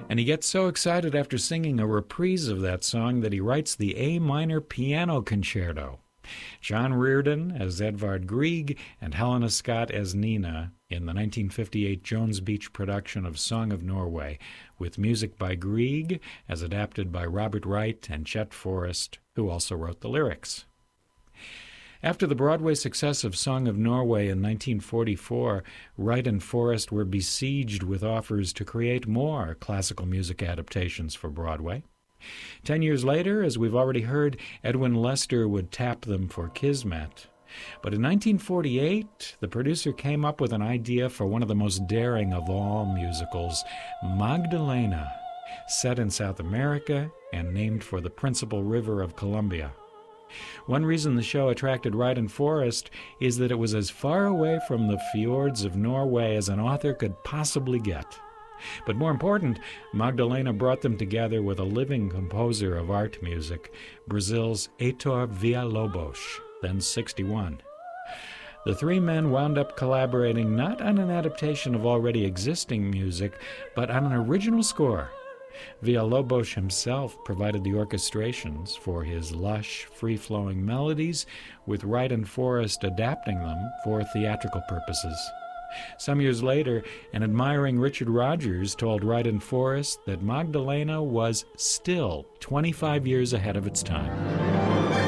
And he gets so excited after singing a reprise of that song that he writes the A minor piano concerto. John Reardon as Edvard Grieg and Helena Scott as Nina in the 1958 Jones Beach production of Song of Norway, with music by Grieg as adapted by Robert Wright and Chet Forrest, who also wrote the lyrics. After the Broadway success of Song of Norway in 1944, Wright and Forrest were besieged with offers to create more classical music adaptations for Broadway. 10 years later, as we've already heard, Edwin Lester would tap them for Kismet. But in 1948, the producer came up with an idea for one of the most daring of all musicals, Magdalena, set in South America and named for the principal river of Colombia. One reason the show attracted Wright and Forrest is that it was as far away from the fjords of Norway as an author could possibly get. But more important, Magdalena brought them together with a living composer of art music, Brazil's Heitor Villa-Lobos, then 61. The three men wound up collaborating not on an adaptation of already existing music, but on an original score. Villa-Lobos himself provided the orchestrations for his lush, free-flowing melodies, with Wright and Forrest adapting them for theatrical purposes. Some years later, an admiring Richard Rodgers told Wright and Forrest that Magdalena was still 25 years ahead of its time.